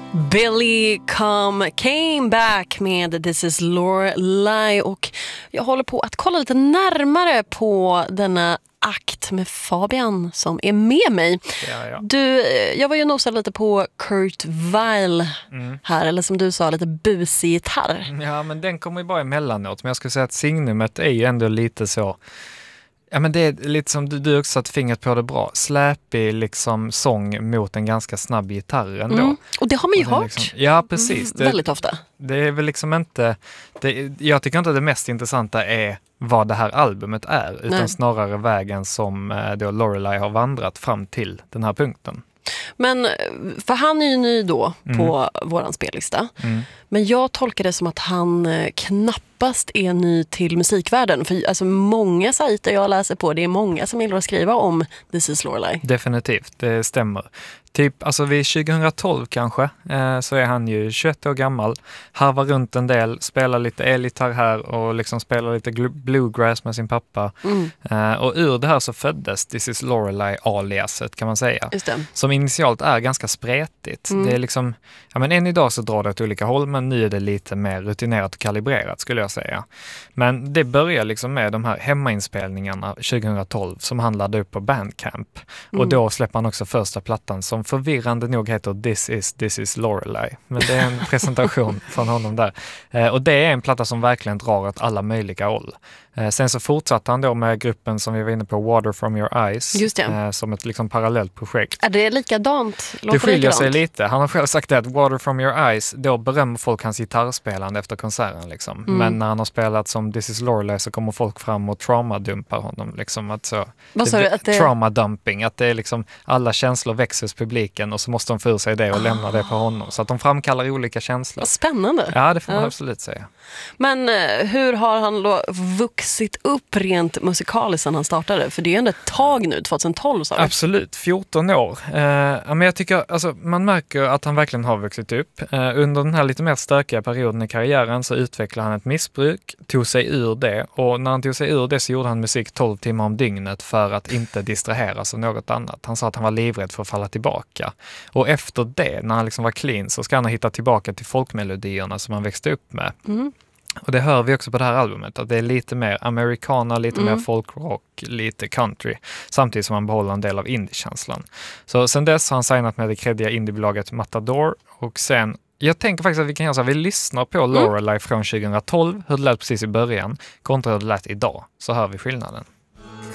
Billy came back med This is Lorelai, och jag håller på att kolla lite närmare på denna akt med Fabian som är med mig. Ja. Jag var ju nosad lite på Kurt Weill här, eller som du sa, lite busig gitarr. Ja, men den kommer ju bara emellanåt. Men jag skulle säga att signumet är ju ändå lite så. Ja, men det är lite som du också satt fingret på det bra. Släpig liksom sång mot en ganska snabb gitarr ändå. Och det har man ju hört. Liksom, ja, precis. Väldigt ofta. Det är väl liksom inte... jag tycker inte att det mest intressanta är vad det här albumet är. Utan snarare vägen som då Lorelai har vandrat fram till den här punkten. Men, för han är ju ny då på våran spellista. Men jag tolkar det som att han knappast är ny till musikvärlden. För alltså, många sajter jag läser på, det är många som gillar att skriva om This is Lorelai. Definitivt, det stämmer. Typ, alltså vid 2012 kanske, så är han ju 21 år gammal. Harvar runt en del, spelar lite elgitarr här och liksom spelar lite bluegrass med sin pappa. Och ur det här så föddes This is Lorelai aliaset, kan man säga. Just det. Som initialt är ganska spretigt. Det är liksom, ja, men än idag så drar det åt olika håll, men nu är det lite mer rutinerat och kalibrerat, skulle jag säga. Men det börjar liksom med de här hemmainspelningarna 2012 som han upp på Bandcamp. Och då släpper han också första plattan som förvirrande nog heter This is Lorelai. Men det är en presentation från honom där. Och det är en platta som verkligen drar åt alla möjliga håll. Sen så fortsatte han då med gruppen som vi var inne på, Water from your eyes. Just det. Som ett liksom parallellt projekt. Är det likadant? Det skiljer sig lite. Han har själv sagt att Water from your eyes, då berömmer folk hans gitarrspelande efter konserten. Liksom. Men när han har spelat som This is Lorelai så kommer folk fram och trauma-dumpar honom. Liksom, att så, vad sa du? Att det... Trauma-dumping. Att det är liksom, alla känslor växer hos publiken och så måste de få ur sig det och lämna det på honom. Så att de framkallar olika känslor. Vad spännande. Ja, det får man absolut säga. Men hur har han då vuxit upp rent musikaliskt sedan han startade? För det är ju ändå ett tag nu, 2012 sa du. Absolut, 14 år. Men jag tycker, alltså, man märker att han verkligen har vuxit upp. Under den här lite mer stökiga perioden i karriären så utvecklade han ett missbruk, tog sig ur det, och när han tog sig ur det så gjorde han musik 12 timmar om dygnet för att inte distraheras av något annat. Han sa att han var livrädd för att falla tillbaka. Och efter det, när han liksom var clean, så ska han hitta tillbaka till folkmelodierna som han växte upp med. Och det hör vi också på det här albumet, att det är lite mer americana, lite mer folkrock, lite country, samtidigt som han behåller en del av indie-känslan. Så sen dess har han signat med det kreddiga indiebolaget Matador, och sen, jag tänker faktiskt att vi kan göra så här, vi lyssnar på Lorelai från 2012, hur det lät precis i början, kontra hur det lät idag, så hör vi skillnaden.